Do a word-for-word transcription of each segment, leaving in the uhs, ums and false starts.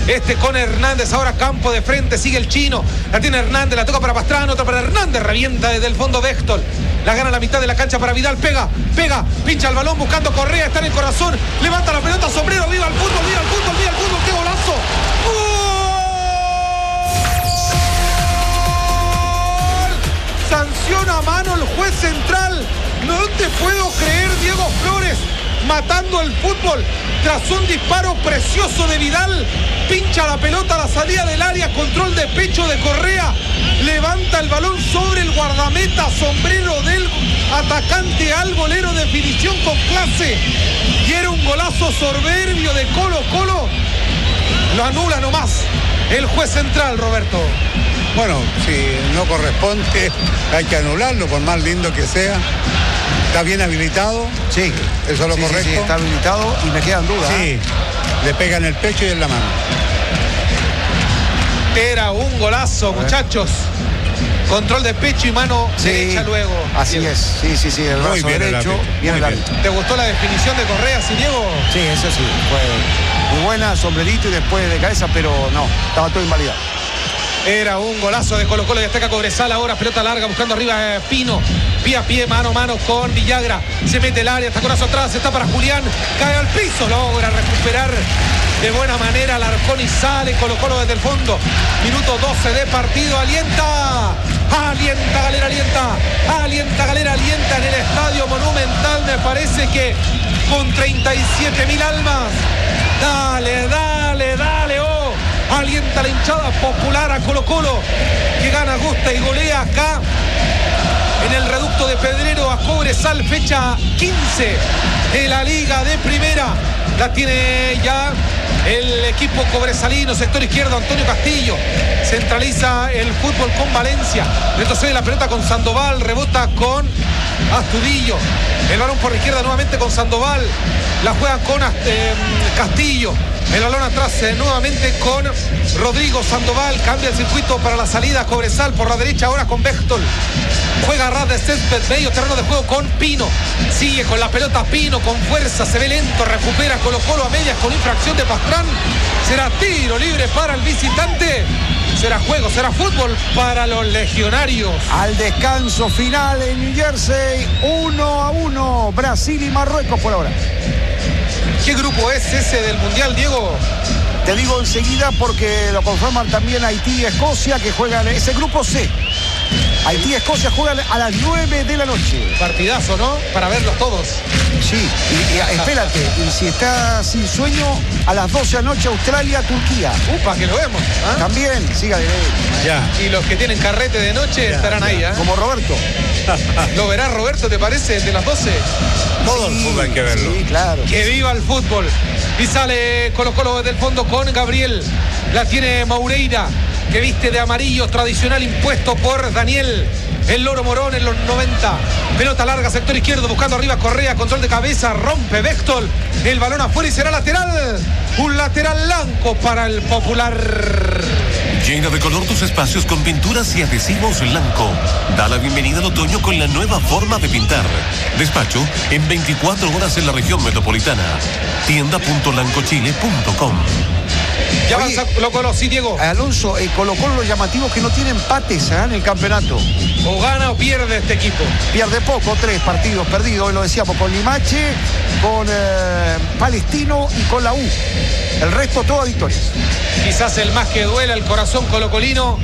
Este con Hernández, ahora campo de frente, sigue el chino. La tiene Hernández, la toca para Pastrana, otra para Hernández, revienta desde el fondo Bechtold. La gana a la mitad de la cancha para Vidal, pega, pega, pincha el balón buscando Correa, está en el corazón, levanta la pelota, Sombrero, viva el fútbol, viva el fútbol, viva el fútbol, qué golazo. ¡Gol! Sanciona a mano el juez central. No te puedo creer, Diego Flores, matando el fútbol tras un disparo precioso de Vidal. Pincha la pelota a la salida del área, control de pecho de Correa, levanta el balón sobre el guardameta, Sombrero del atacante al golero, definición con clase, y era un golazo soberbio de Colo Colo. Lo anula nomás el juez central, Roberto. Bueno, si no corresponde hay que anularlo, por más lindo que sea. ¿Está bien habilitado? Sí. ¿Eso es lo sí, correcto? Sí, sí, está habilitado y me quedan dudas. Sí, ¿eh? Le pega en el pecho y en la mano. Era un golazo, muchachos. Control de pecho y mano Sí, derecha luego. Así Diego. es, sí, sí, sí, el Muy brazo bien el derecho, árbitro, bien muy el bien. árbitro. ¿Te gustó la definición de Correa, sí, Diego? Sí, eso sí, fue muy buena, sombrerito y después de cabeza, pero no, estaba todo invalidado. Era un golazo de Colo Colo y destaca Cobresal ahora, pelota larga buscando arriba eh, Pino, pie a pie, mano a mano con Villagra, se mete el área, está corazón atrás, está para Julián, cae al piso, logra recuperar de buena manera Alarcón y sale Colo Colo desde el fondo. Minuto doce de partido, alienta, alienta Galera, alienta, alienta Galera, alienta en el Estadio Monumental, me parece que con treinta y siete mil almas. Dale, dale, dale, oh. Alienta la hinchada popular a Colo Colo, que gana, gusta y golea acá en el reducto de Pedrero a Cobresal, fecha quince de la Liga de Primera. La tiene ya el equipo cobresalino, sector izquierdo, Antonio Castillo. Centraliza el fútbol con Valencia. Retrocede la pelota con Sandoval, rebota con Astudillo. El balón por la izquierda nuevamente con Sandoval. La juega con eh, Castillo. El balón atrás eh, nuevamente con Rodrigo Sandoval. Cambia el circuito para la salida Cobresal por la derecha ahora con Bechtold. Juega ras de césped, medio terreno de juego con Pino. Sigue con la pelota Pino con fuerza, se ve lento, recupera Colo Colo a medias con infracción de Pastrán. Será tiro libre para el visitante. Será juego, será fútbol para los legionarios. Al descanso final en New Jersey, uno a uno, Brasil y Marruecos por ahora. ¿Qué grupo es ese del Mundial, Diego? Te digo enseguida porque lo conforman también Haití y Escocia, que juegan ese grupo C. Haití y Escocia juegan a las nueve de la noche. Partidazo, ¿no? Para verlos todos. Sí, y, y espérate, y si está sin sueño, a las doce de la noche Australia, Turquía. Upa, que lo vemos. ¿Ah? También, siga de Ya. Y los que tienen carrete de noche Ya, estarán ya. ahí, ¿eh? como Roberto. ¿Lo verás, Roberto, te parece, de las doce? Todo el fútbol hay que verlo. Sí, claro. Que viva el fútbol. Y sale Colo Colo desde el fondo con Gabriel. La tiene Moureira, que viste de amarillo, tradicional impuesto por Daniel el Loro Morón en los noventa. Pelota larga, sector izquierdo, buscando arriba Correa, control de cabeza, rompe Bechtold. El balón afuera y será lateral. Un lateral blanco para el Popular. Llena de color tus espacios con pinturas y adhesivos Lanco. Da la bienvenida al otoño con la nueva forma de pintar. Despacho en veinticuatro horas en la región metropolitana. tienda punto lancochile punto com. Ya Oye, avanza Colo Colo, sí, Diego. Alonso, eh, Colo Colo, los llamativos que no tiene empates ¿eh? en el campeonato. O gana o pierde este equipo. Pierde poco, tres partidos perdidos, hoy lo decíamos, con Limache, con eh, Palestino y con la U. El resto, todas victorias. Quizás el más que duela el corazón colocolino,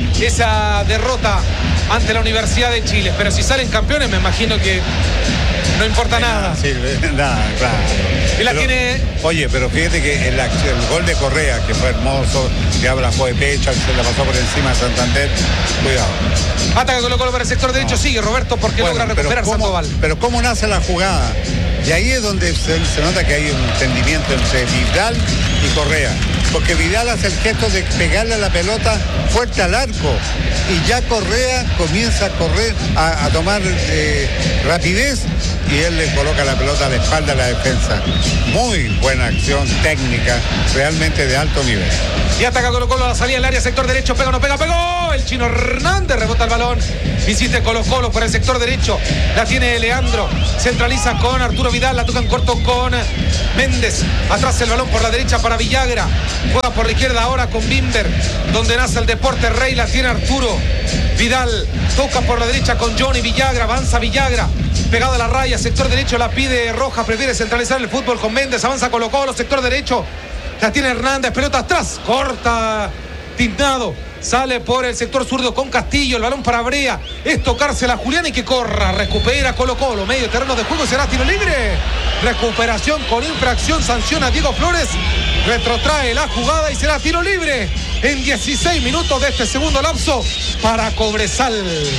esa derrota ante la Universidad de Chile. Pero si salen campeones, me imagino que no importa nada. Sí, nada, claro. Y la Pero, tiene... Oye, pero fíjate que el, el gol de Correa, que fue hermoso, que habla fue de pecho, se la pasó por encima de Santander. Cuidado. Ataca Colo Colo para el sector derecho, No. sigue Roberto porque Bueno, logra recuperar pero cómo, Sandoval. pero cómo nace la jugada. Y ahí es donde se, se nota que hay un entendimiento entre Vidal y Correa. Porque Vidal hace el gesto de pegarle a la pelota fuerte al arco. Y ya Correa comienza a correr, a, a tomar eh, rapidez y él le coloca la pelota a la espalda a la defensa. Muy buena acción técnica, realmente de alto nivel. Y ataca Colo Colo a la salida del área, sector derecho, pega o no pega, pegó. El Chino Hernández rebota el balón. Insiste Colo Colo por el sector derecho. La tiene Leandro. Centraliza con Arturo Vidal. La toca en corto con Méndez. Atrás el balón por la derecha para Villagra. Juega por la izquierda ahora con Bimber. Donde nace el deporte rey. La tiene Arturo Vidal. Toca por la derecha con Johnny Villagra. Avanza Villagra. Pegado a la raya. Sector derecho la pide Roja. Prefiere centralizar el fútbol con Méndez. Avanza Colo Colo. Sector derecho. La tiene Hernández. Pelota atrás. Corta. Tiznado. Sale por el sector zurdo con Castillo. El balón para Brea. Es tocársela a Julián y que corra. Recupera Colo Colo. Medio terreno de juego. Será tiro libre. Recuperación con infracción. Sanciona Diego Flores. Retrotrae la jugada y será tiro libre en dieciséis minutos de este segundo lapso para Cobresal.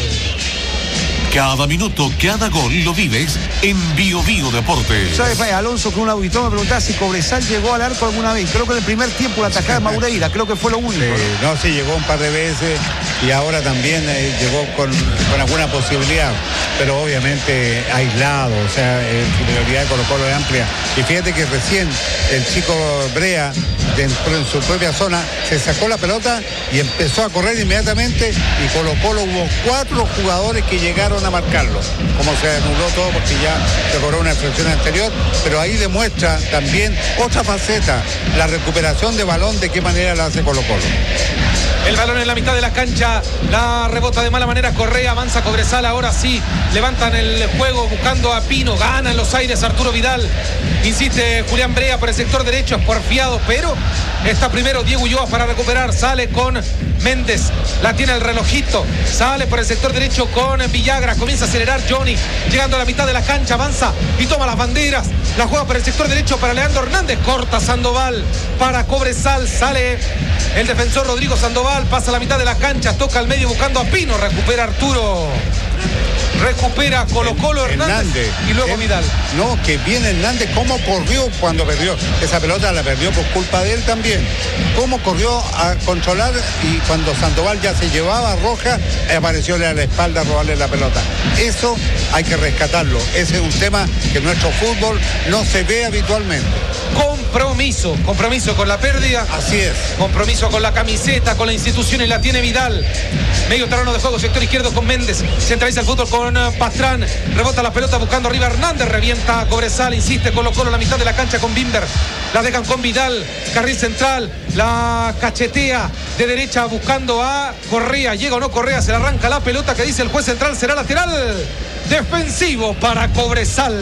Cada minuto, cada gol lo vives en Bio Bio Deportes. ¿Sabes, Alonso, que un auditor me preguntaba si Cobresal llegó al arco alguna vez? Creo que en el primer tiempo la atajada de Maureira, creo que fue lo único. Sí, no, sí, llegó un par de veces y ahora también eh, llegó con, con alguna posibilidad, pero obviamente aislado, o sea, eh, la prioridad de Colo Colo es amplia. Y fíjate que recién el chico Brea, dentro en su propia zona, se sacó la pelota y empezó a correr inmediatamente y Colo Colo hubo cuatro jugadores que llegaron a marcarlo, como se anuló todo porque ya se cobró una infracción anterior, pero ahí demuestra también otra faceta, la recuperación de balón, de qué manera la hace Colo Colo. El balón en la mitad de la cancha, la rebota de mala manera Correa, avanza Cobresal, ahora sí, levantan el juego buscando a Pino, gana en los aires Arturo Vidal, insiste Julián Brea por el sector derecho, es porfiado, pero está primero Diego Ulloa para recuperar, sale con Méndez, la tiene el relojito, sale por el sector derecho con Villagra, comienza a acelerar Johnny, llegando a la mitad de la cancha, avanza y toma las banderas, la juega por el sector derecho para Leandro Hernández, corta Sandoval para Cobresal, sale el defensor Rodrigo Sandoval, pasa a la mitad de la cancha, toca al medio buscando a Pino, recupera Arturo, recupera Colo Colo Hernández, Hernández y luego él, Vidal. No, que viene Hernández, cómo corrió cuando perdió, esa pelota la perdió por culpa de él también, cómo corrió a controlar y cuando Sandoval ya se llevaba a Roja, aparecióle a la espalda a robarle la pelota. Eso hay que rescatarlo, ese es un tema que en nuestro fútbol no se ve habitualmente. Compromiso, compromiso con la pérdida. Así es. Compromiso con la camiseta, con la institución y la tiene Vidal. Medio terreno de juego, sector izquierdo con Méndez. Centraliza el fútbol con Pastrán. Rebota la pelota buscando arriba Hernández. Revienta a Cobresal, insiste Colo Colo en la mitad de la cancha con Bimber. La dejan con Vidal. Carril central. La cachetea de derecha buscando a Correa. Llega o no Correa, se le arranca la pelota que dice el juez central. Será lateral defensivo para Cobresal.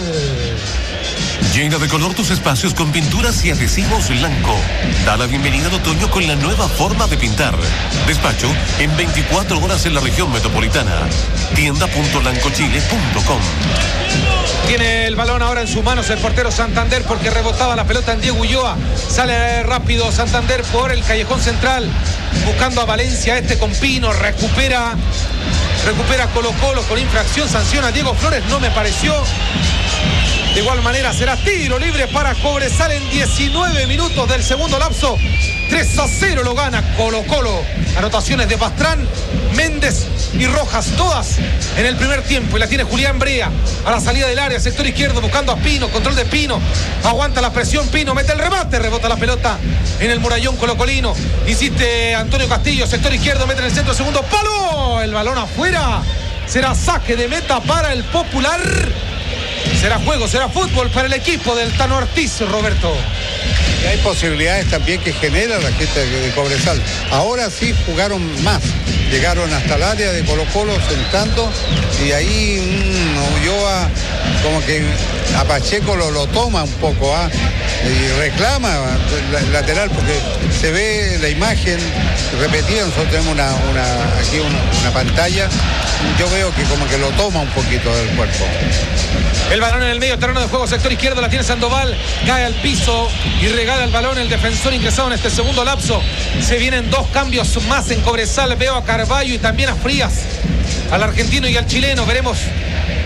Llena de color tus espacios con pinturas y adhesivos Blanco. Da la bienvenida al otoño con la nueva forma de pintar. Despacho en veinticuatro horas en la región metropolitana. tienda punto blancochile punto com. Tiene el balón ahora en sus manos el portero Santander porque rebotaba la pelota en Diego Ulloa. Sale rápido Santander por el callejón central buscando a Valencia, este con Pino, recupera recupera Colo Colo con infracción, sanciona a Diego Flores, no me pareció. De igual manera será tiro libre para Cobresal en diecinueve minutos del segundo lapso. tres a cero lo gana Colo Colo. Anotaciones de Pastrán, Méndez y Rojas, todas en el primer tiempo. Y la tiene Julián Brea a la salida del área, sector izquierdo, buscando a Pino, control de Pino. Aguanta la presión Pino, mete el remate, rebota la pelota en el murallón colocolino. Insiste Antonio Castillo, sector izquierdo, mete en el centro, segundo palo. El balón afuera. Será saque de meta para el Popular. Será juego, será fútbol para el equipo del Tano Ortiz, Roberto. Y hay posibilidades también que genera la gente de Cobresal. Ahora sí jugaron más. Llegaron hasta el área de Colo Colo sentando y ahí mmm, Ulloa como que a Pacheco lo, lo toma un poco ¿ah? y reclama la, lateral porque se ve la imagen repetida. Nosotros tenemos una, una, aquí una, una pantalla. Yo veo que como que lo toma un poquito del cuerpo. El balón en el medio terreno de juego, sector izquierdo, la tiene Sandoval, cae al piso y regala el balón el defensor ingresado en este segundo lapso. Se vienen dos cambios más en Cobresal, veo a Carvalho y también a Frías, al argentino y al chileno. Veremos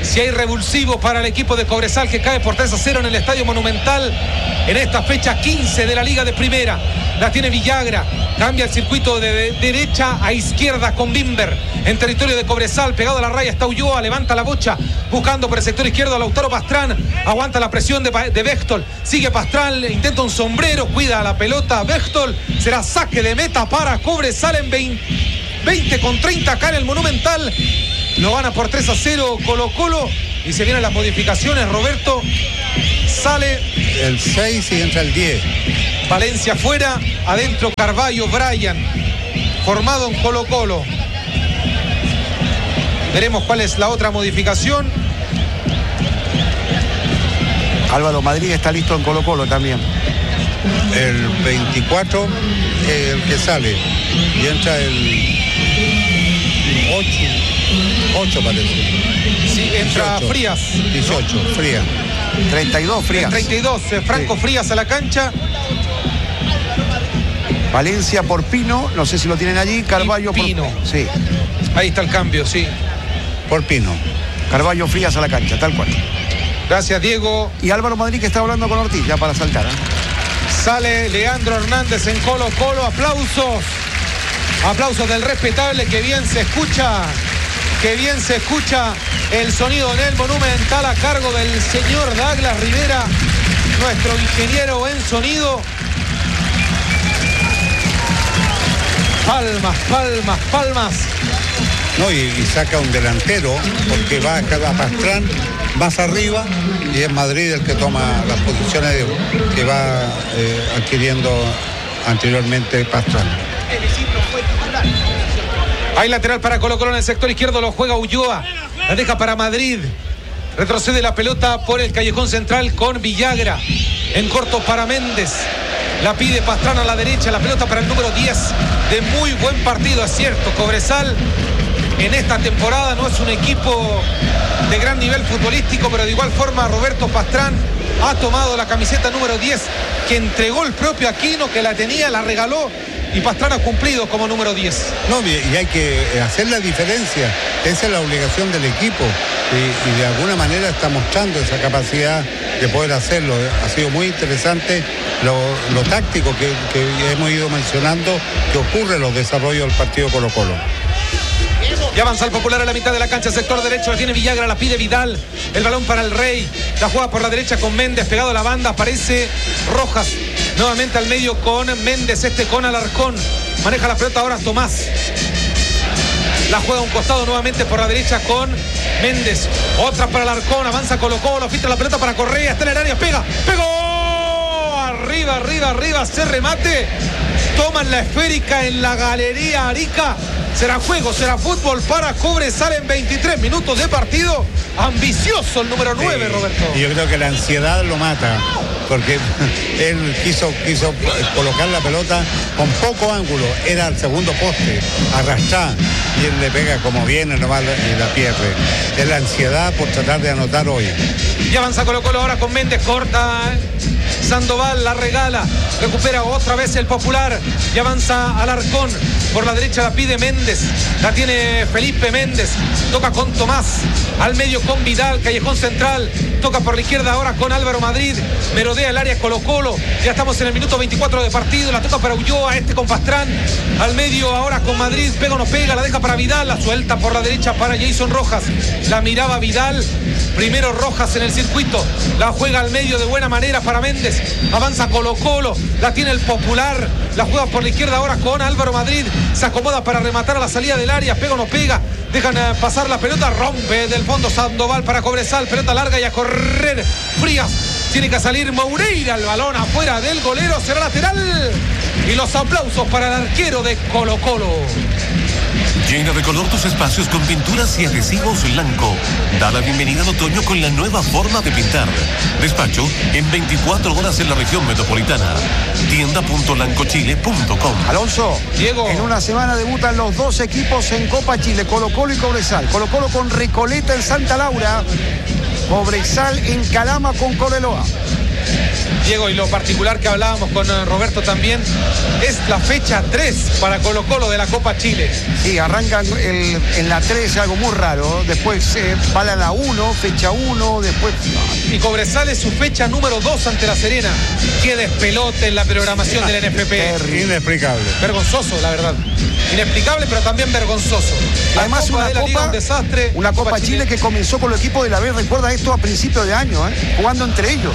Si hay revulsivo para el equipo de Cobresal, que cae por tres a cero en el Estadio Monumental en esta fecha quince de la Liga de Primera. La tiene Villagra, cambia el circuito de, de derecha a izquierda con Bimber en territorio de Cobresal, pegado a la raya está Ulloa, levanta la bocha buscando por el sector izquierdo a Lautaro Pastrán, aguanta la presión de, de Bechtold, sigue Pastrán, intenta un sombrero, cuida la pelota Bechtold, será saque de meta para Cobresal en veinte con treinta acá en el Monumental. Lo gana por tres a cero Colo Colo y se vienen las modificaciones. Roberto, sale el seis y entra el diez. Valencia fuera, adentro Carvalho, Brian, formado en Colo Colo. Veremos cuál es la otra modificación. Álvaro Madrid está listo en Colo Colo también. El veinticuatro, eh, el que sale, y entra el ocho, ocho parece. Sí, entra dieciocho, Frías. dieciocho, Frías. treinta y dos, Frías. El treinta y dos, eh, Franco sí. Frías a la cancha. Valencia por Pino, no sé si lo tienen allí. Carvalho y Pino. Por... Sí. Ahí está el cambio, sí. Por Pino. Carvalho Frías a la cancha, tal cual. Gracias, Diego. Y Álvaro Madrid que está hablando con Ortiz, ya para saltar. ¿eh? Sale Leandro Hernández en Colo Colo. Aplausos. Aplausos del respetable, que bien se escucha. Que bien se escucha el sonido en el Monumental a cargo del señor Douglas Rivera, nuestro ingeniero en sonido. Palmas, palmas, palmas. No, y, y saca un delantero porque va cada Pastrán más arriba y es Madrid el que toma las posiciones de, que va eh, adquiriendo anteriormente Pastrán. Hay lateral para Colo Colo en el sector izquierdo, lo juega Ulloa, la deja para Madrid, retrocede la pelota por el callejón central con Villagra, en corto para Méndez, la pide Pastrán a la derecha, la pelota para el número diez, de muy buen partido, es cierto. Cobresal en esta temporada no es un equipo de gran nivel futbolístico, pero de igual forma Roberto Pastrán ha tomado la camiseta número diez, que entregó el propio Aquino, que la tenía, la regaló, y Pastrán ha cumplido como número diez. No, y hay que hacer la diferencia, esa es la obligación del equipo, y, y de alguna manera está mostrando esa capacidad de poder hacerlo. Ha sido muy interesante lo, lo táctico que, que hemos ido mencionando que ocurre en los desarrollos del partido Colo Colo. Y avanza el Popular a la mitad de la cancha, sector derecho, la tiene Villagra, la pide Vidal, el balón para el Rey, la juega por la derecha con Méndez, pegado a la banda, aparece Rojas, nuevamente al medio con Méndez, este con Alarcón, maneja la pelota ahora Tomás, la juega a un costado nuevamente por la derecha con Méndez, otra para Alarcón, avanza Colo Colo, filtra la pelota para Correa, está en el área, pega, pegó, arriba, arriba, arriba, se remate, toman la esférica en la galería Arica. Será juego, será fútbol para Cobresal en veintitrés minutos de partido. Ambicioso el número nueve, sí, Roberto. Y yo creo que la ansiedad lo mata, porque él quiso, quiso colocar la pelota con poco ángulo. Era al segundo poste, arrastrar, y él le pega como viene nomás y la pierde. Es la ansiedad por tratar de anotar hoy. Y avanza Colo Colo ahora con Méndez, corta Sandoval, la regala, recupera otra vez el Popular y avanza Alarcón, por la derecha la pide Méndez, la tiene Felipe Méndez, toca con Tomás, al medio con Vidal, callejón central, toca por la izquierda ahora con Álvaro Madrid, merodea el área Colo Colo, ya estamos en el minuto veinticuatro de partido, la toca para Ulloa, este con Pastrán, al medio ahora con Madrid, pega o no pega, la deja para Vidal, la suelta por la derecha para Jason Rojas, la miraba Vidal, primero Rojas en el circuito, la juega al medio de buena manera para Méndez, avanza Colo Colo, la tiene el Popular, la juega por la izquierda ahora con Álvaro Madrid, se acomoda para rematar a la salida del área, pega o no pega, dejan pasar la pelota, rompe del fondo Sandoval para Cobresal, pelota larga y a correr Frías, tiene que salir Moureira, el balón afuera del golero, será lateral, y los aplausos para el arquero de Colo Colo. Llena de color tus espacios con pinturas y adhesivos Lanco. Da la bienvenida al otoño con la nueva forma de pintar. Despacho en veinticuatro horas en la región metropolitana. tienda punto lanco chile punto com. Alonso, Diego, en una semana debutan los dos equipos en Copa Chile, Colo Colo y Cobresal. Colo Colo con Recoleta en Santa Laura, Cobresal en Calama con Cobreloa. Diego, y lo particular que hablábamos con Roberto también, es la fecha tres para Colo Colo de la Copa Chile. Sí, arrancan el, en la tres, algo muy raro. Después eh, van a la uno, fecha uno, después... Y Cobresal es su fecha número dos ante La Serena. Qué despelote en la programación del N F P. Inexplicable. Vergonzoso, la verdad. Inexplicable, pero también vergonzoso. La Además, Copa una de la Copa, Liga, un desastre. una Copa, Copa Chile, Chile que comenzó con el equipo de la B. Recuerda esto a principios de año, ¿eh? Jugando entre ellos.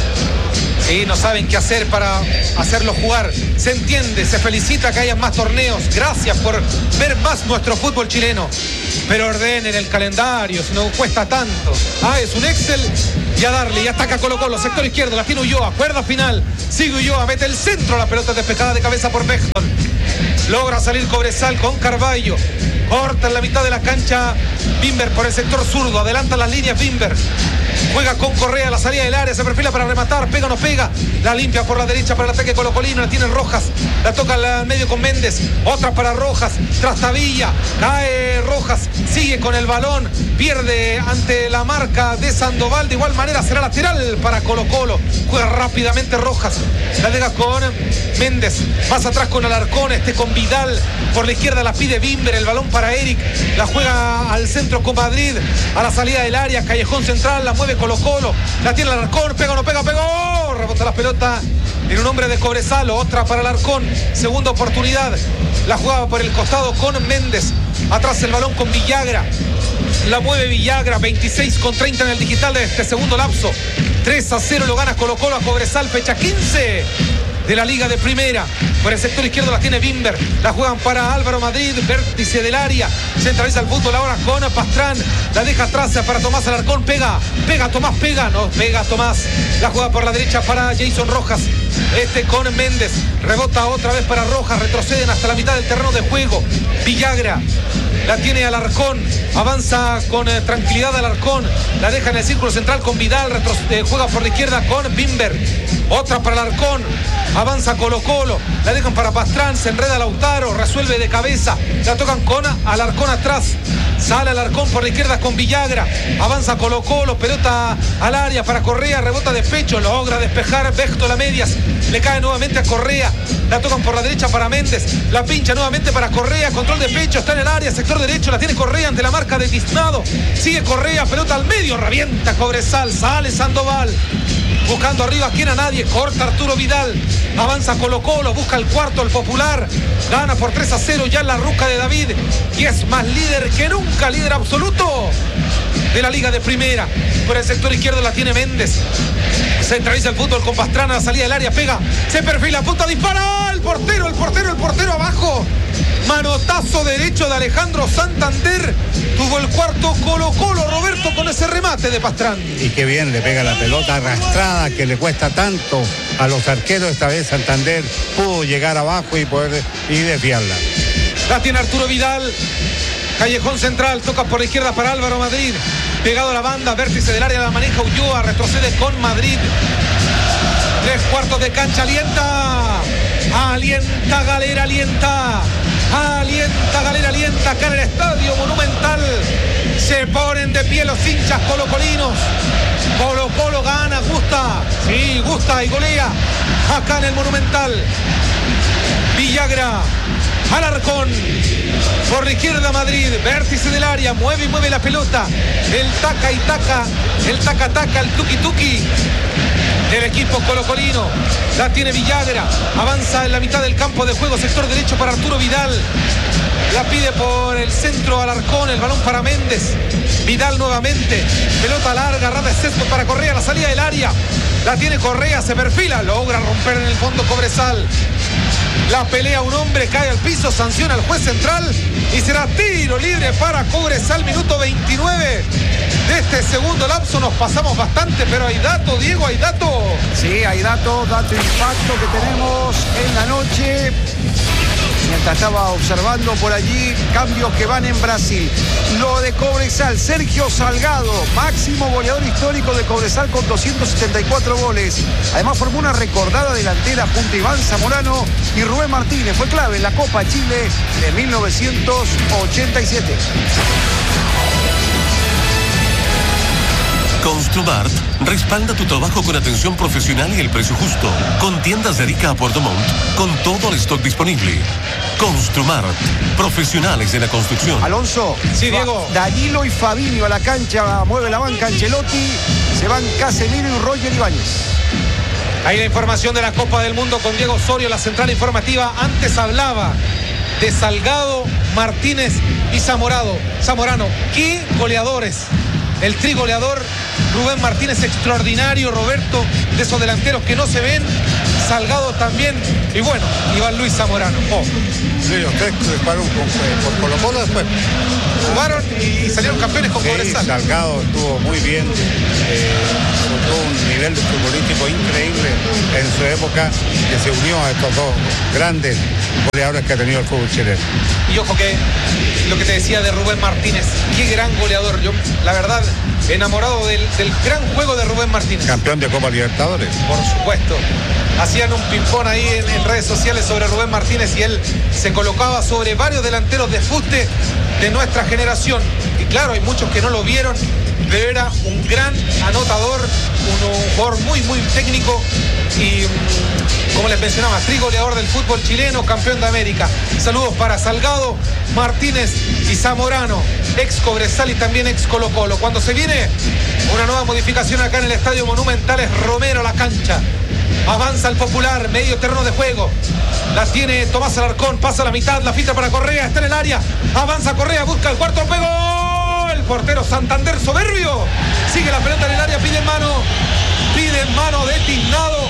Sí, no saben qué hacer para hacerlo jugar. Se entiende, se felicita que haya más torneos. Gracias por ver más nuestro fútbol chileno. Pero ordenen el calendario, si no cuesta tanto. Ah, es un Excel y a darle. Y ataca Colo Colo, sector izquierdo, la tiene Ulloa, cuerda final. Sigue Ulloa, mete el centro, la pelota despejada de cabeza por Beckton. Logra salir Cobresal con Carballo. Corta en la mitad de la cancha Bimber por el sector zurdo. Adelanta las líneas Bimber. Juega con Correa, la salida del área, se perfila para rematar, pega o no pega, la limpia por la derecha para el ataque colocolino, la tiene Rojas, la toca al medio con Méndez, otra para Rojas, Trastavilla, cae Rojas, sigue con el balón, pierde ante la marca de Sandoval, de igual manera será lateral para Colo Colo, juega rápidamente Rojas, la deja con Méndez, más atrás con Alarcón, este con Vidal, por la izquierda la pide Bimber, el balón para Eric, la juega al centro con Madrid, a la salida del área, callejón central, la mueve Colo Colo, la tiene Alarcón, pega o no pega, pegó, rebota la pelota en un hombre de Cobresal, otra para Alarcón, segunda oportunidad, la jugaba por el costado con Méndez, atrás el balón con Villagra, la mueve Villagra, veintiséis con treinta en el digital de este segundo lapso, tres a cero lo gana Colo Colo a Cobresal, fecha quince de la Liga de Primera. Por el sector izquierdo la tiene Bimber, la juegan para Álvaro Madrid, vértice del área, centraliza el fútbol ahora con Pastrán, la deja atrás para Tomás Alarcón, pega, pega Tomás, pega, no, pega Tomás, la juega por la derecha para Jason Rojas, este con Méndez, rebota otra vez para Rojas, retroceden hasta la mitad del terreno de juego, Villagra, la tiene Alarcón, avanza con eh, tranquilidad Alarcón, la deja en el círculo central con Vidal, retro, eh, juega por la izquierda con Bimber, otra para Alarcón, avanza Colo Colo, la dejan para Pastrán, se enreda Lautaro, resuelve de cabeza, la tocan con Alarcón atrás, sale Alarcón por la izquierda con Villagra, avanza Colo Colo, pelota al área para Correa, rebota de pecho, logra despejar Beckton a medias, le cae nuevamente a Correa, la tocan por la derecha para Méndez, la pincha nuevamente para Correa, control de pecho, está en el área, sector derecho, la tiene Correa ante la marca de Tiznado, sigue Correa, pelota al medio, revienta Cobresal, sale Sandoval, buscando arriba, quien a nadie, corta Arturo Vidal, avanza Colo Colo, busca el cuarto, el Popular, gana por tres a cero ya en la ruca de David, y es más líder que nunca, líder absoluto de la Liga de Primera. Por el sector izquierdo la tiene Méndez, centraliza el fútbol con Pastrana, la salida del área, pega, se perfila, punta, dispara, el portero, el portero, el portero abajo, manotazo derecho de Alejandro Santander, tuvo el cuarto Colo Colo, Roberto, con ese remate de Pastrán. Y qué bien le pega la pelota arrastrada que le cuesta tanto a los arqueros, esta vez Santander pudo llegar abajo y poder y desviarla. La tiene Arturo Vidal, callejón central, toca por la izquierda para Álvaro Madrid, pegado a la banda, vértice del área, la maneja Ulloa, retrocede con Madrid, tres cuartos de cancha, alienta, alienta Galera, alienta, alienta Galera, alienta acá en el Estadio Monumental, se ponen de pie los hinchas colocolinos, Colo Colo gana, gusta, sí, gusta y golea acá en el Monumental. Villagra, Alarcón, por la izquierda Madrid, vértice del área, mueve y mueve la pelota, el taca y taca, el taca taca, el tuki tuki del equipo colocolino, la tiene Villagra, avanza en la mitad del campo de juego, sector derecho para Arturo Vidal, la pide por el centro Alarcón, el balón para Méndez, Vidal nuevamente, pelota larga, rada de césped para Correa, la salida del área, la tiene Correa, se perfila, logra romper en el fondo Cobresal, la pelea un hombre, cae al piso, sanciona al juez central y será tiro libre para Cobresal, minuto veintinueve de este segundo lapso. Nos pasamos bastante, pero hay dato, Diego, hay dato. Sí, hay dato, dato impacto que tenemos en la noche. Mientras estaba observando por allí cambios que van en Brasil. Lo de Cobresal, Sergio Salgado, máximo goleador histórico de Cobresal con doscientos setenta y cuatro goles. Además formó una recordada delantera junto a Iván Zamorano y Rubén Martínez. Fue clave en la Copa Chile de mil novecientos ochenta y siete. Construmart respalda tu trabajo con atención profesional y el precio justo. Con tiendas de Arica a Puerto Montt, con todo el stock disponible. Construmart, profesionales de la construcción. Alonso. Sí, Diego. Danilo y Fabinho a la cancha, mueve la banca Ancelotti, se van Casemiro y Roger Ibáñez. Ahí la información de la Copa del Mundo con Diego Osorio, la central informativa. Antes hablaba de Salgado, Martínez y Zamorano. Zamorano, ¿qué goleadores? El trigoleador Rubén Martínez, extraordinario, Roberto, de esos delanteros que no se ven. Salgado también. Y bueno, Iván Luis Zamorano. Oh. Sí, ustedes jugaron con, por Colo Colo después. Jugaron y salieron campeones con Sí, Cobresal. Salgado estuvo muy bien. Eh, tuvo un nivel de futbolístico increíble en su época, que se unió a estos dos grandes goleadores que ha tenido el fútbol chileno. Y ojo que lo que te decía de Rubén Martínez, qué gran goleador. Yo, la verdad, enamorado del, del gran juego de Rubén Martínez. Campeón de Copa Libertadores. Por supuesto. Hacían un ping-pong ahí en, en redes sociales sobre Rubén Martínez y él se colocaba sobre varios delanteros de fuste de nuestra generación. Y claro, hay muchos que no lo vieron, pero era un gran anotador, un, un jugador muy, muy técnico y, como les mencionaba, trigoleador del fútbol chileno, campeón de América. Saludos para Salgado, Martínez y Zamorano, ex Cobresal y también ex Colo Colo. Cuando se viene una nueva modificación acá en el Estadio Monumental es Romero a la cancha. Avanza el Popular, medio terreno de juego. La tiene Tomás Alarcón, pasa a la mitad, la filtra para Correa, está en el área. Avanza Correa, busca el cuarto, pegó. El portero Santander, soberbio. Sigue la pelota en el área, pide mano. Pide mano de Tiznado.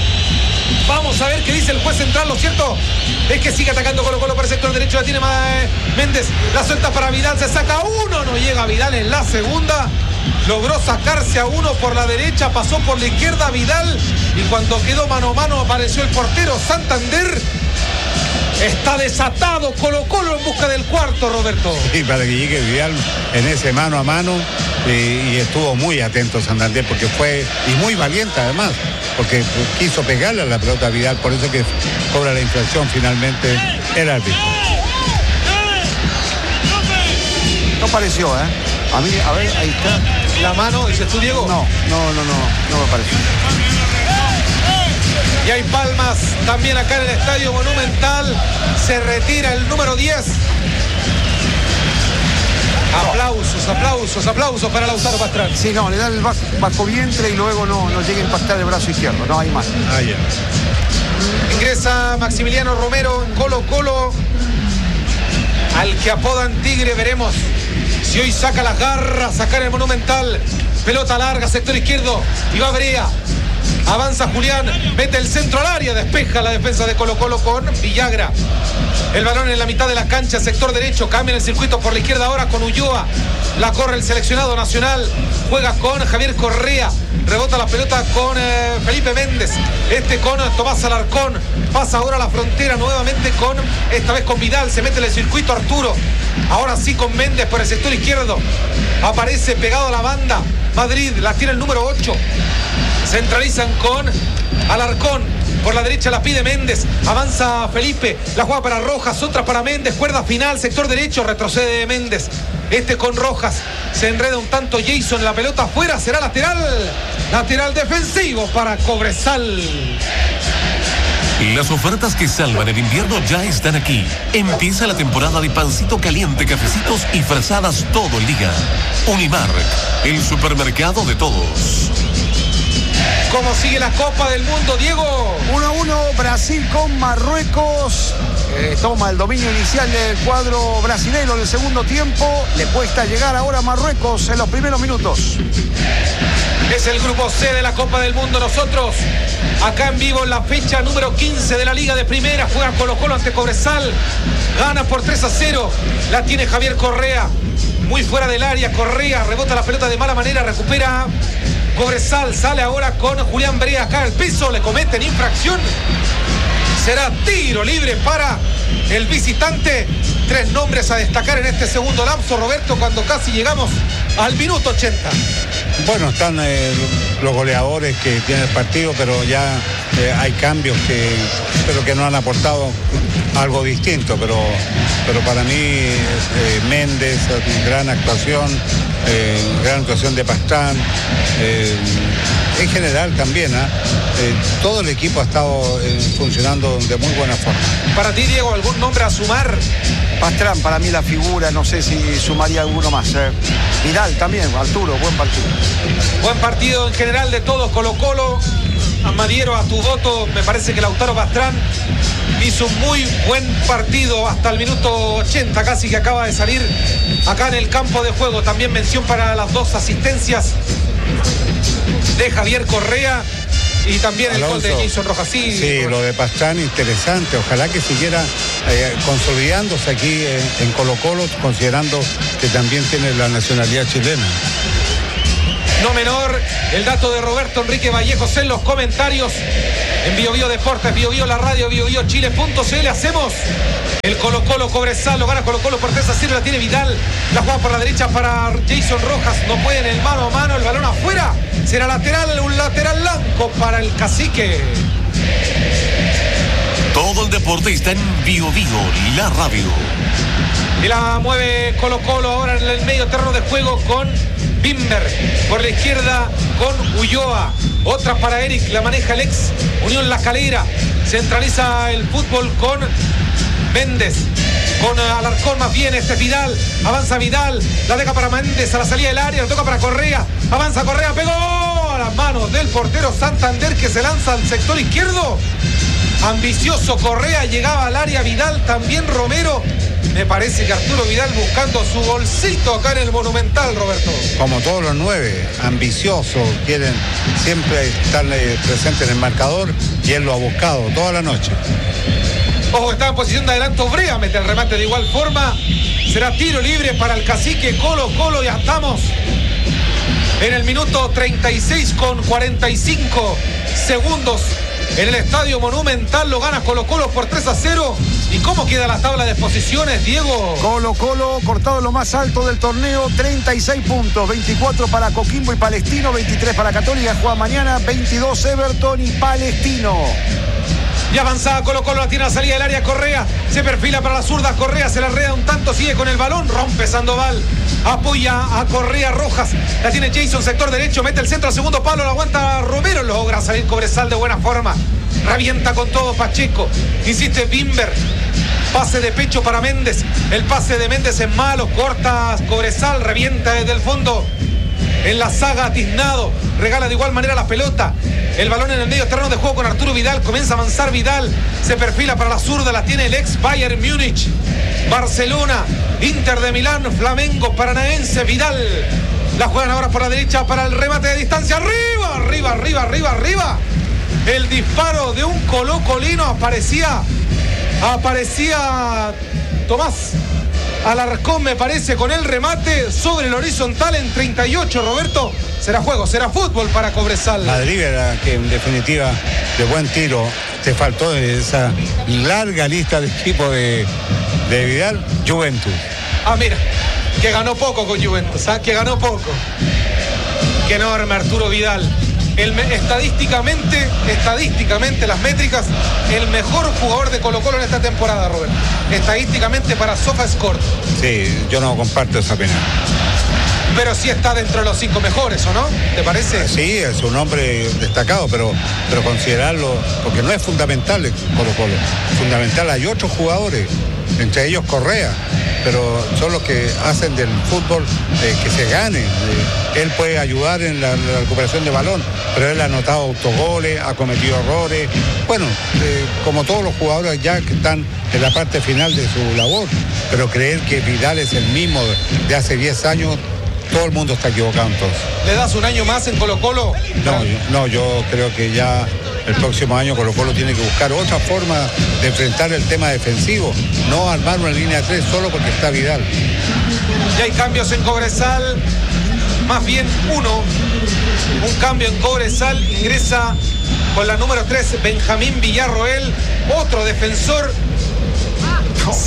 Vamos a ver qué dice el juez central. Lo cierto es que sigue atacando Colo Colo por el sector derecho. La tiene Méndez, la suelta para Vidal, se saca uno. No llega Vidal en la segunda. Logró sacarse a uno por la derecha, pasó por la izquierda Vidal y cuando quedó mano a mano apareció el portero Santander. Está desatado Colo Colo en busca del cuarto, Roberto. Y para que llegue Vidal en ese mano a mano, eh, y estuvo muy atento Santander porque fue, y muy valiente además, porque quiso pegarle a la pelota a Vidal, por eso que cobra la infracción finalmente el árbitro. No pareció, ¿eh? A mí, a ver, ahí está. La mano, dices tú, Diego. No, no, no, no, no me pareció. Y hay palmas también acá en el Estadio Monumental. Se retira el número diez. Aplausos, aplausos, aplausos para Lautaro Pastrana. Sí, no, le da el bajo, bajo vientre y luego no, no llega a impactar el brazo izquierdo. No hay más. Ah, ya. Ingresa Maximiliano Romero en Colo Colo, al que apodan Tigre. Veremos si hoy saca las garras, sacar el Monumental. Pelota larga, sector izquierdo, y va Brea. Avanza Julián, mete el centro al área, despeja la defensa de Colo Colo con Villagra. El balón en la mitad de la cancha, sector derecho, cambia el circuito por la izquierda ahora con Ulloa. La corre el seleccionado nacional, juega con Javier Correa, rebota la pelota con eh, Felipe Méndez, este con Tomás Alarcón, pasa ahora a la frontera nuevamente con, esta vez con Vidal, se mete en el circuito Arturo, ahora sí con Méndez por el sector izquierdo, aparece pegado a la banda, Madrid, la tiene el número ocho, centralizan con Alarcón, por la derecha la pide Méndez, avanza Felipe, la juega para Rojas, otra para Méndez, cuerda final, sector derecho, retrocede Méndez, este con Rojas, se enreda un tanto Jason, la pelota afuera, será lateral, lateral defensivo para Cobresal. Las ofertas que salvan el invierno ya están aquí. Empieza la temporada de pancito caliente, cafecitos y frazadas todo el día. Unimark, el supermercado de todos. ¿Cómo sigue la Copa del Mundo, Diego? uno a uno, Brasil con Marruecos. Eh, toma el dominio inicial del cuadro brasileño en el segundo tiempo. Le cuesta llegar ahora a Marruecos en los primeros minutos. Es el grupo C de la Copa del Mundo. Nosotros, acá en vivo, en la fecha número quince de la Liga de Primera, juega Colo Colo ante Cobresal. Gana por tres a cero. La tiene Javier Correa. Muy fuera del área, Correa rebota la pelota de mala manera, recupera Cobresal, sale ahora con Julián Brea acá al piso, le cometen infracción. Será tiro libre para el visitante. Tres nombres a destacar en este segundo lapso, Roberto, cuando casi llegamos al minuto ochenta. Bueno, están eh, los goleadores que tiene el partido, pero ya eh, hay cambios que, pero que no han aportado algo distinto, pero, pero para mí eh, Méndez, gran actuación, eh, gran actuación de Pastrán, eh, en general también, ¿eh? Eh, todo el equipo ha estado eh, funcionando de muy buena forma. Para ti, Diego, ¿algún nombre a sumar? Pastrán, para mí la figura, no sé si sumaría alguno más. Eh. Vidal también, Arturo, buen partido. Buen partido en general de todos, Colo-Colo. Adhiero a tu voto, me parece que Lautaro Pastrán hizo un muy buen partido hasta el minuto ochenta, casi que acaba de salir acá en el campo de juego. También mención para las dos asistencias de Javier Correa y también el Alonso, gol de Jason Rojas. Sí, sí, lo de Pastrán interesante, ojalá que siguiera eh, consolidándose aquí eh, en Colo-Colo, considerando que también tiene la nacionalidad chilena. No menor el dato de Roberto Enrique Vallejos en los comentarios. En Bio Bio Deportes, Bio Bio la radio, bio bio chile punto c l hacemos el Colo-Colo Cobresal, lo gana Colo-Colo por tres a cero, la tiene Vidal, la juega por la derecha para Jason Rojas, no puede en el mano a mano, el balón afuera, será lateral, un lateral blanco para el Cacique. Todo el deporte está en Bio Bio, la radio. Y la mueve Colo-Colo ahora en el medio terreno de juego con Bimber. Por la izquierda con Ulloa. Otra para Eric, la maneja el ex Unión La Calera. Centraliza el fútbol con Méndez. Con Alarcón más bien, este Vidal. Avanza Vidal, la deja para Méndez a la salida del área, la toca para Correa. Avanza Correa, pegó a las manos del portero Santander que se lanza al sector izquierdo. Ambicioso Correa, llegaba al área Vidal, también Romero. Me parece que Arturo Vidal buscando su bolsito acá en el Monumental, Roberto. Como todos los nueve, ambiciosos, quieren siempre estar eh, presentes en el marcador y él lo ha buscado toda la noche. Ojo, está en posición de adelanto Brea, mete el remate de igual forma. Será tiro libre para el Cacique Colo-Colo, ya estamos en el minuto treinta y seis con cuarenta y cinco segundos. En el Estadio Monumental lo gana Colo-Colo por tres a cero. ¿Y cómo queda la tabla de posiciones, Diego? Colo-Colo cortado en lo más alto del torneo, treinta y seis puntos, veinticuatro para Coquimbo y Palestino, veintitrés para Católica, juega mañana, veintidós Everton y Palestino. Y avanzada Colo-Colo, la tiene a salida del área Correa, se perfila para la zurda, Correa se la enreda un tanto, sigue con el balón, rompe Sandoval, apoya a Correa Rojas, la tiene Jason, sector derecho, mete el centro al segundo palo, la aguanta Romero, logra salir Cobresal de buena forma, revienta con todo Pacheco, insiste Bimber, pase de pecho para Méndez, el pase de Méndez es malo, corta Cobresal, revienta desde el fondo. En la saga Tiznado, regala de igual manera la pelota. El balón en el medio terreno de juego con Arturo Vidal. Comienza a avanzar Vidal. Se perfila para la zurda. La tiene el ex Bayern Múnich. Barcelona, Inter de Milán, Flamengo, Paranaense, Vidal. La juegan ahora por la derecha para el remate de distancia. Arriba, arriba, arriba, arriba, arriba. El disparo de un colocolino aparecía. Aparecía Tomás Alarcón, me parece, con el remate sobre el horizontal en treinta y ocho, Roberto. Será juego, será fútbol para Cobresal. Madrid era que en definitiva de buen tiro. Te faltó esa larga lista de equipos de, de Vidal. Juventus. Ah, mira, que ganó poco con Juventus, ¿ah? Que ganó poco. Qué enorme Arturo Vidal. El, estadísticamente, estadísticamente, las métricas, el mejor jugador de Colo-Colo en esta temporada, Roberto. Estadísticamente para SofaScore. Sí, yo no comparto esa opinión. Pero sí está dentro de los cinco mejores, ¿o no? ¿Te parece? Sí, es un hombre destacado, pero, pero considerarlo, porque no es fundamental Colo-Colo. Fundamental, hay otros jugadores, entre ellos Correa, pero son los que hacen del fútbol eh, que se gane. Eh, él puede ayudar en la, la recuperación de balón, pero él ha anotado autogoles, ha cometido errores. Bueno, eh, como todos los jugadores ya que están en la parte final de su labor, pero creer que Vidal es el mismo de hace diez años, todo el mundo está equivocado entonces. ¿Le das un año más en Colo-Colo? No, yo, no, yo creo que ya el próximo año Colo-Colo tiene que buscar otra forma de enfrentar el tema defensivo, no armar una línea de tres solo porque está Vidal. Ya hay cambios en Cobresal, más bien uno, un cambio en Cobresal, ingresa con la número tres Benjamín Villarroel, otro defensor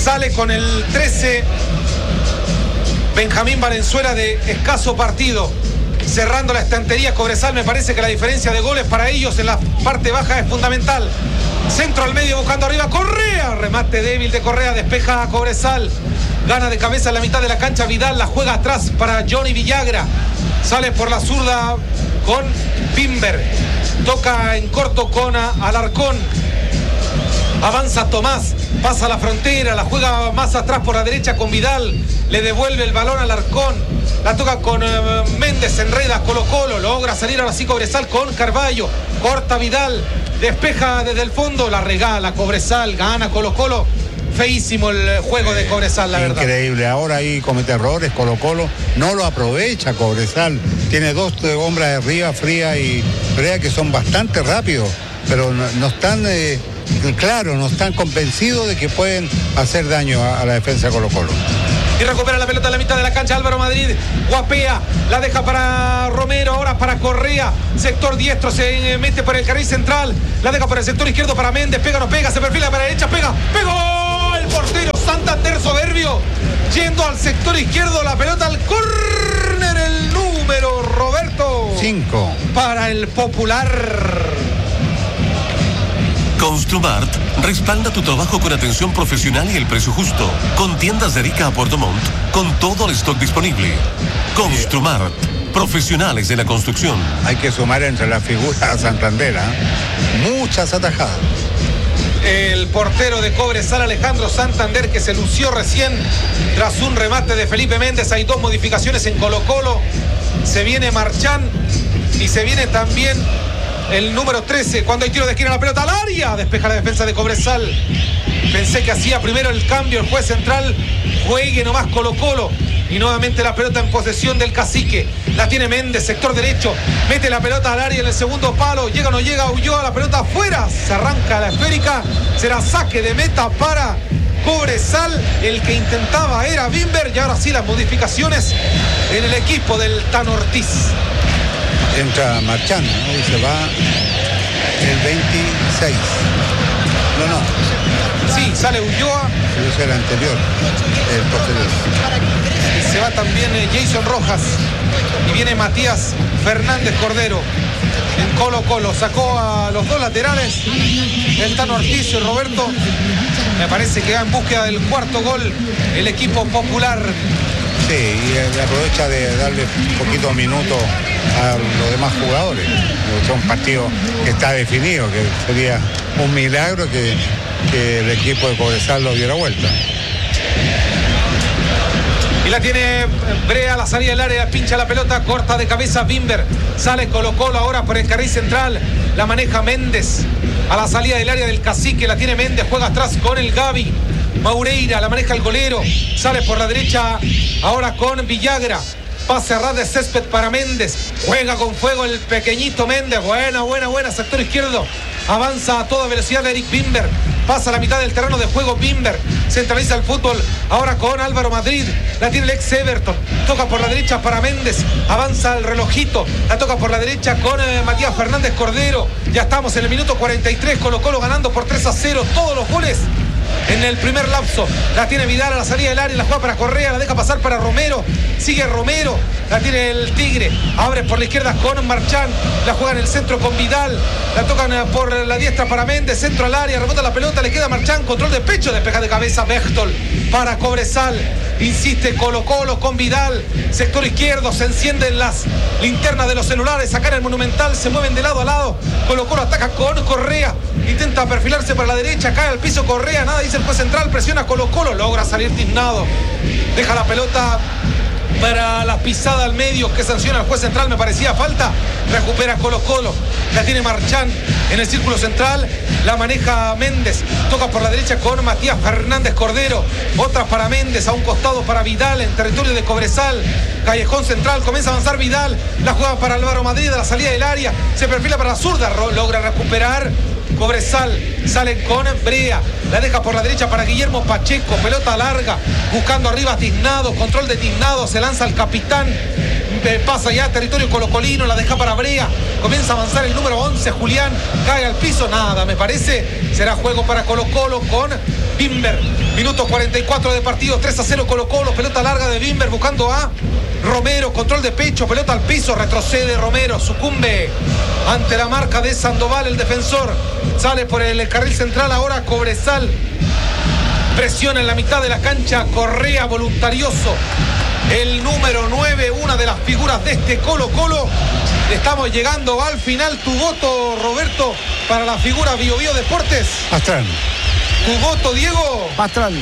Sale con el trece Benjamín Valenzuela de escaso partido. Cerrando la estantería Cobresal, me parece que la diferencia de goles para ellos en la parte baja es fundamental. Centro al medio buscando arriba Correa, remate débil de Correa, despeja a Cobresal. Gana de cabeza en la mitad de la cancha Vidal, la juega atrás para Johnny Villagra. Sale por la zurda con Bimber. Toca en corto con Alarcón. Avanza Tomás, pasa la frontera, la juega más atrás por la derecha con Vidal. Le devuelve el balón a Alarcón. La toca con uh, Méndez, enreda Colo Colo. Logra salir ahora sí Cobresal con Carballo. Corta Vidal, despeja desde el fondo, la regala Cobresal, gana Colo Colo. Feísimo el juego de Cobresal, la verdad. Increíble, ahora ahí comete errores Colo Colo, no lo aprovecha Cobresal. Tiene dos hombres de arriba, Fría y Brea, que son bastante rápidos, pero no, no están... Eh, Claro, no están convencidos de que pueden hacer daño a, a la defensa de Colo Colo. Y recupera la pelota en la mitad de la cancha Álvaro Madrid. Guapea, la deja para Romero, ahora para Correa. Sector diestro, se mete por el carril central. La deja por el sector izquierdo para Méndez. Pega, no pega, se perfila para la derecha, pega. ¡Pegó! El portero Santander soberbio. Yendo al sector izquierdo, la pelota al córner. El número, Roberto. Cinco. Para el Popular. Construmart respalda tu trabajo con atención profesional y el precio justo. Con tiendas de Arica a Puerto Montt, con todo el stock disponible. Construmart, profesionales de la construcción. Hay que sumar entre las figuras a Santander, ¿eh? Muchas atajadas. El portero de Cobresal, Alejandro Santander, que se lució recién tras un remate de Felipe Méndez. Hay dos modificaciones en Colo Colo. Se viene Marchán y se viene también el número trece, cuando hay tiro de esquina, la pelota al área, despeja la defensa de Cobresal. Pensé que hacía primero el cambio el juez central, juegue nomás Colo Colo. Y nuevamente la pelota en posesión del Cacique. La tiene Méndez, sector derecho, mete la pelota al área en el segundo palo, llega o no llega, huyó a la pelota afuera, se arranca la esférica, será saque de meta para Cobresal. El que intentaba era Bimber y ahora sí las modificaciones en el equipo del Tano Ortiz. Entra Marchán, ¿no? Y se va el veintiséis. No, no. Sí, sale Ulloa. Ese es el anterior, el posterior. Y se va también eh, Jason Rojas. Y viene Matías Fernández Cordero. En Colo Colo. Sacó a los dos laterales. El Tano Ortiz y Roberto. Me parece que va en búsqueda del cuarto gol el equipo Popular. Sí, y aprovecha de darle un poquito de minuto a los demás jugadores. Es un partido que está definido, que sería un milagro que, que el equipo de Cobresal lo diera vuelta. Y la tiene Brea a la salida del área, pincha la pelota, corta de cabeza Bimber. Sale Colo Colo ahora por el carril central. La maneja Méndez a la salida del área del Cacique. La tiene Méndez, juega atrás con el Gaby. Maureira, la maneja el golero, sale por la derecha ahora con Villagra, pase a ras de césped para Méndez, juega con fuego el pequeñito Méndez, buena, buena, buena, sector izquierdo, avanza a toda velocidad de Eric Bimber, pasa a la mitad del terreno de juego Bimber, centraliza el fútbol ahora con Álvaro Madrid, la tiene el ex Everton, toca por la derecha para Méndez, avanza el relojito, la toca por la derecha con eh, Matías Fernández Cordero, ya estamos en el minuto cuarenta y tres, Colo Colo ganando por tres a cero, todos los goles en el primer lapso. La tiene Vidal a la salida del área, la juega para Correa, la deja pasar para Romero, sigue Romero, la tiene el Tigre, abre por la izquierda con Marchán, la juega en el centro con Vidal, la tocan por la diestra para Méndez, centro al área, rebota la pelota, le queda Marchán, control de pecho, despeja de cabeza Bechtol para Cobresal, insiste Colo Colo con Vidal, sector izquierdo, se encienden las linternas de los celulares, acá en el Monumental, se mueven de lado a lado, Colo Colo ataca con Correa, intenta perfilarse para la derecha, cae al piso Correa, nada dice el juez central, presiona Colo Colo, logra salir tiznado, deja la pelota para la pisada al medio que sanciona el juez central, me parecía falta, recupera Colo Colo, la tiene Marchán en el círculo central, la maneja Méndez, toca por la derecha con Matías Fernández Cordero, otra para Méndez, a un costado para Vidal en territorio de Cobresal, callejón central, comienza a avanzar Vidal, la juega para Álvaro Madrid a la salida del área, se perfila para la zurda, logra recuperar Cobresal, salen con Brea, la deja por la derecha para Guillermo Pacheco, pelota larga, buscando arriba a Tiznado, control de Tiznado, se lanza el capitán, pasa ya a territorio colocolino, la deja para Brea, comienza a avanzar el número once, Julián, cae al piso, nada, me parece, será juego para Colo Colo con Bimber. Minuto cuarenta y cuatro de partido, tres a cero Colo Colo, pelota larga de Bimber buscando a Romero, control de pecho, pelota al piso, retrocede Romero, sucumbe ante la marca de Sandoval, el defensor, sale por el carril central, ahora Cobresal, presiona en la mitad de la cancha, Correa voluntarioso, el número nueve, una de las figuras de este Colo Colo. Estamos llegando al final. Tu voto, Roberto, para la figura Bio Bio Deportes. Pastrán. Tu voto, Diego. Pastrán.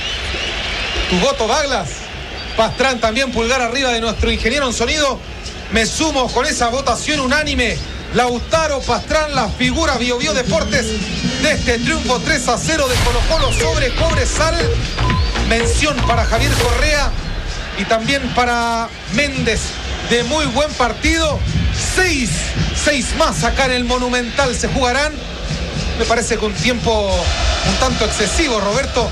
Tu voto, Douglas. Pastrán también, pulgar arriba de nuestro ingeniero en sonido. Me sumo con esa votación unánime. Lautaro Pastrán, la figura Bio Bio Deportes de este triunfo tres a cero de Colo Colo sobre Cobresal. Mención para Javier Correa y también para Méndez, de muy buen partido. Seis, seis más acá en el Monumental se jugarán. Me parece que un tiempo un tanto excesivo, Roberto.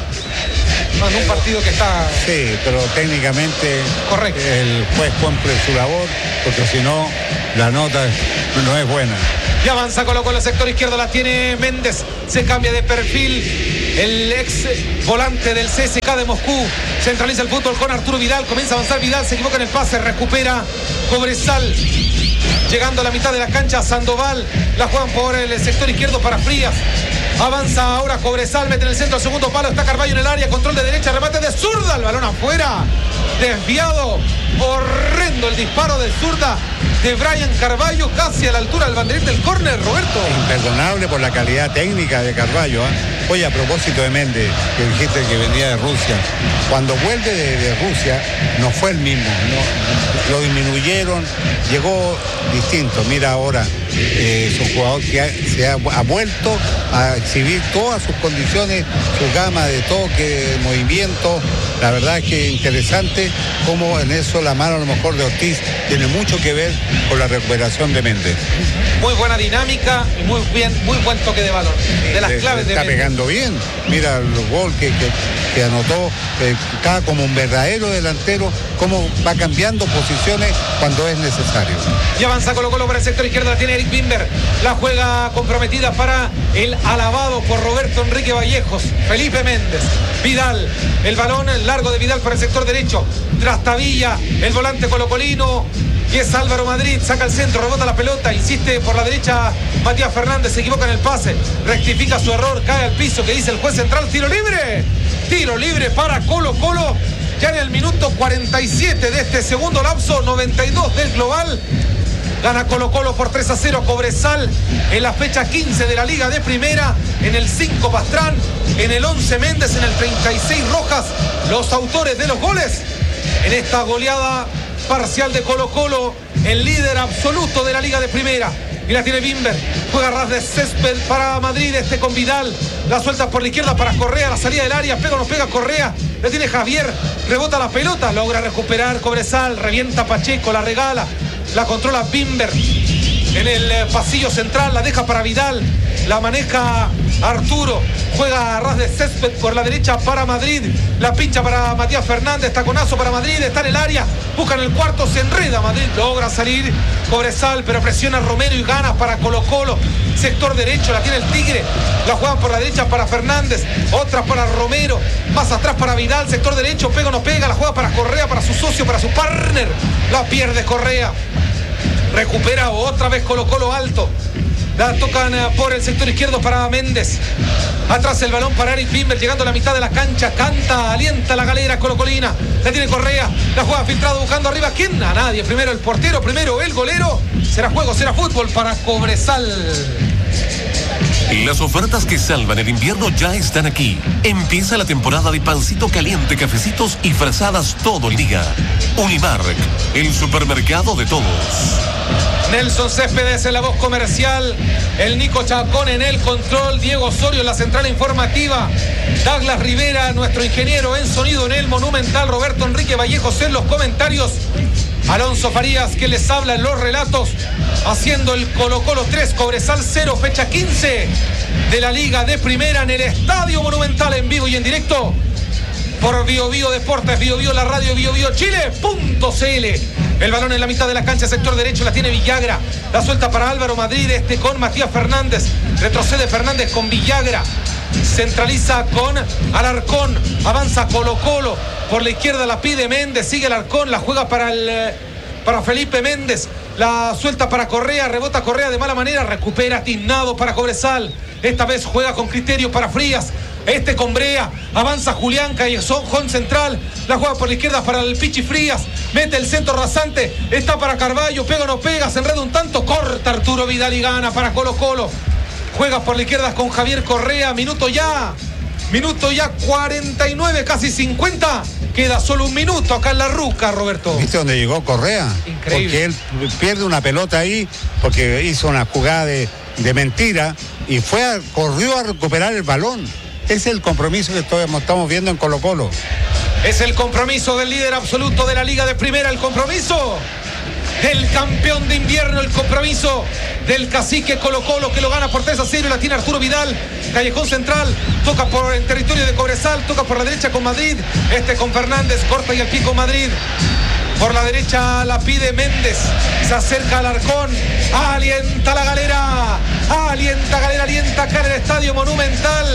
En un partido que está... Sí, pero técnicamente correcto. El juez cumple su labor, porque si no, la nota no es buena. Y avanza Colo Colo, sector izquierdo, la tiene Méndez. Se cambia de perfil el ex volante del C S K de Moscú. Centraliza el fútbol con Arturo Vidal. Comienza a avanzar Vidal, se equivoca en el pase, recupera Cobresal. Llegando a la mitad de la cancha, Sandoval. La juegan por el sector izquierdo para Frías. Avanza ahora Cobresal, mete en el centro, segundo palo, está Carballo en el área, control de derecha, remate de zurda, el balón afuera, desviado, horrendo el disparo de zurda de Brian Carballo, casi a la altura del banderín del córner, Roberto. Imperdonable por la calidad técnica de Carballo, ¿eh? Oye, a propósito de Méndez, que dijiste que venía de Rusia, cuando vuelve de, de Rusia no fue el mismo, no, lo disminuyeron, llegó distinto. Mira ahora, eh, es un jugador que ha, se ha, ha vuelto a exhibir todas sus condiciones, su gama de toque, de movimiento. La verdad es que interesante cómo en eso la mano a lo mejor de Ortiz tiene mucho que ver con la recuperación de Méndez. Muy buena dinámica y muy bien, muy buen toque de balón. De las le, claves le de está Méndez. Pegando bien. Mira el gol que, que, que anotó, eh, cada como un verdadero delantero, cómo va cambiando posiciones cuando es necesario. Y avanza Colo Colo por el sector izquierdo, la tiene Eric Bimber. La juega comprometida para el alabado por Roberto Enrique Vallejos, Felipe Méndez. Vidal, el balón largo de Vidal por el sector derecho. Trastavilla, el volante colocolino. Y es Álvaro Madrid, saca el centro, rebota la pelota, insiste por la derecha Matías Fernández, se equivoca en el pase, rectifica su error, cae al piso, que dice el juez central, tiro libre, tiro libre para Colo Colo, ya en el minuto cuarenta y siete de este segundo lapso, noventa y dos del global, gana Colo Colo por tres a cero Cobresal en la fecha quince de la Liga de Primera, en el cinco Pastrán, en el once Méndez, en el treinta y seis Rojas, los autores de los goles en esta goleada parcial de Colo Colo, el líder absoluto de la Liga de Primera. Y la tiene Bimber, juega ras de césped para Madrid, este con Vidal, la suelta por la izquierda para Correa, la salida del área, pega o no pega Correa, la tiene Javier, rebota la pelota, logra recuperar Cobresal, revienta Pacheco, la regala, la controla Bimber en el pasillo central, la deja para Vidal, la maneja Arturo, juega a ras de césped por la derecha para Madrid, la pincha para Matías Fernández, taconazo para Madrid, está en el área, buscan el cuarto, se enreda Madrid, logra salir Cobresal, pero presiona Romero y gana para Colo Colo, sector derecho, la tiene el Tigre, la juegan por la derecha para Fernández, otra para Romero, más atrás para Vidal, sector derecho, pega o no pega, la juega para Correa, para su socio, para su partner, la pierde Correa. Recupera otra vez Colo Colo alto. La tocan por el sector izquierdo para Méndez. Atrás el balón para Eric Bimber, llegando a la mitad de la cancha. Canta, alienta la galera colocolina. La tiene Correa. La juega filtrado buscando arriba. ¿Quién? A nadie. Primero el portero, primero el golero. Será juego, será fútbol para Cobresal. Las ofertas que salvan el invierno ya están aquí. Empieza la temporada de pancito caliente, cafecitos y frazadas todo el día. Unimark, el supermercado de todos. Nelson Céspedes en la voz comercial, el Nico Chacón en el control, Diego Osorio en la central informativa, Douglas Rivera, nuestro ingeniero en sonido en el Monumental, Roberto Enrique Vallejos en los comentarios, Alonso Farías que les habla en los relatos, haciendo el Colo Colo tres, Cobresal cero, fecha quince de la Liga de Primera en el Estadio Monumental, en vivo y en directo por Bio Bio Deportes, Bio Bio, la radio Bio Bio Chile punto c l. El balón en la mitad de la cancha, sector derecho, la tiene Villagra, la suelta para Álvaro Madrid, este con Matías Fernández, retrocede Fernández con Villagra, centraliza con Alarcón, avanza Colo Colo, por la izquierda la pide Méndez, sigue Alarcón, la juega para el para Felipe Méndez, la suelta para Correa, rebota Correa de mala manera, recupera Tiznado para Cobresal, esta vez juega con criterio para Frías, este con Brea, avanza Julián Callejón central, la juega por la izquierda para el Pichi Frías, mete el centro rasante, está para Carballo, pega o no pega, se enreda un tanto, corta Arturo Vidal y gana para Colo Colo, juega por la izquierda con Javier Correa, minuto ya, minuto ya cuarenta y nueve, casi cincuenta. Queda solo un minuto acá en la Ruca, Roberto. ¿Viste dónde llegó Correa? Increíble. Porque él pierde una pelota ahí, porque hizo una jugada de, de mentira y fue a, corrió a recuperar el balón. Ese es el compromiso que estoy, estamos viendo en Colo Colo. Es el compromiso del líder absoluto de la Liga de Primera, el compromiso del campeón de invierno, el compromiso del cacique Colo Colo, que lo gana por tres a cero y la tiene Arturo Vidal. Callejón central, toca por el territorio de Cobresal, toca por la derecha con Madrid, este con Fernández, corta y el pico Madrid. Por la derecha la pide Méndez, se acerca Alarcón, alienta la galera, alienta galera, alienta acá en el Estadio Monumental.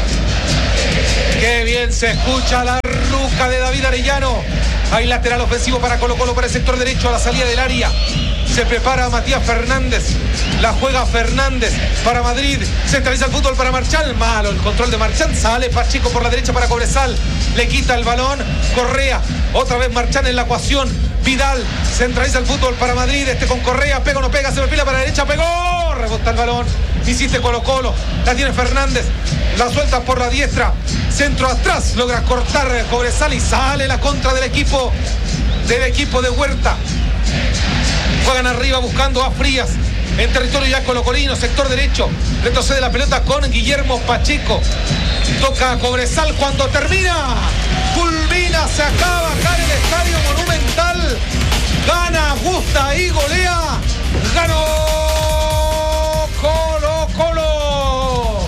Qué bien se escucha la Ruca de David Arellano. Hay lateral ofensivo para Colo Colo para el sector derecho a la salida del área. Se prepara Matías Fernández. La juega Fernández para Madrid. Centraliza el fútbol para Marchán. Malo el control de Marchán. Sale Pacheco por la derecha para Cobresal. Le quita el balón. Correa. Otra vez Marchán en la ecuación. Vidal centraliza el fútbol para Madrid. Este con Correa. Pega o no pega. Se perfila para la derecha. Pegó. Rebota el balón. Insiste Colo Colo. La tiene Fernández. La suelta por la diestra. Centro atrás. Logra cortar Cobresal y sale la contra del equipo. Del equipo de Huerta. Juegan arriba buscando a Frías. En territorio ya colocolino, sector derecho. Retrocede la pelota con Guillermo Pacheco. Toca a Cobresal cuando termina. Culmina, se acaba acá en el Estadio Monumental. Gana, gusta y golea. Ganó Colo Colo.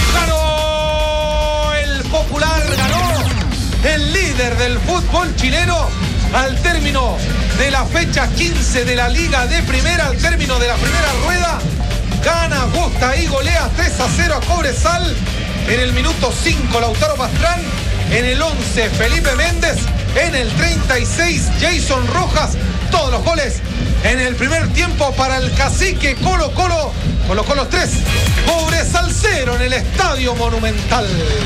Ganó el popular. Ganó el líder del fútbol chileno. Al término de la fecha quince de la Liga de Primera, al término de la primera rueda, gana, gusta y golea tres a cero a Cobresal. En el minuto cinco Lautaro Pastrán, en el once Felipe Méndez, en el treinta y seis Jason Rojas. Todos los goles en el primer tiempo para el cacique Colo Colo. Colo Colo tres, Cobresal cero en el Estadio Monumental.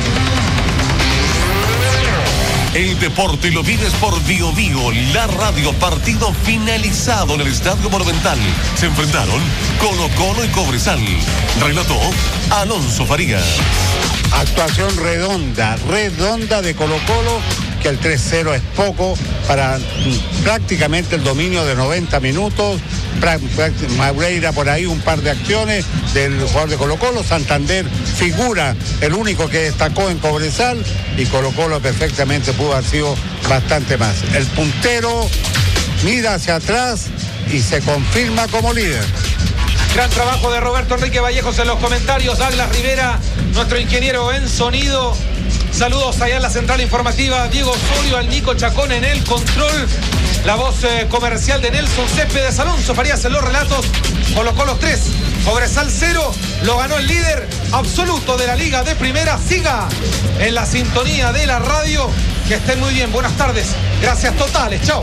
El deporte lo vives por Bio Bio, la radio. Partido finalizado en el Estadio Monumental. Se enfrentaron Colo Colo y Cobresal. Relató Alonso Farías. Actuación redonda, redonda de Colo Colo, que el tres cero es poco para prácticamente el dominio de noventa minutos. Maureira por ahí un par de acciones del jugador de Colo Colo. Santander figura, el único que destacó en Cobresal, y Colo Colo perfectamente pudo haber sido bastante más. El puntero mira hacia atrás y se confirma como líder. Gran trabajo de Roberto Enrique Vallejos en los comentarios. Douglas Rivera, nuestro ingeniero en sonido. Saludos allá en la central informativa. Diego Osorio, al Nico Chacón en el control. La voz eh, comercial de Nelson Céspedes. Alonso Farías en los relatos. Colo Colo tres, Cobresal cero. Lo ganó el líder absoluto de la Liga de Primera. Siga en la sintonía de la radio. Que estén muy bien. Buenas tardes. Gracias totales. Chao.